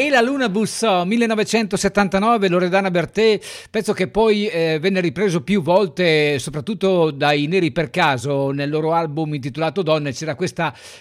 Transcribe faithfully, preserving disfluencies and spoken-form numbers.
E la luna bussò, millenovecentosettantanove, Loredana Bertè, pezzo che poi eh, venne ripreso più volte, soprattutto dai Neri per Caso, nel loro album intitolato Donne. C'era questa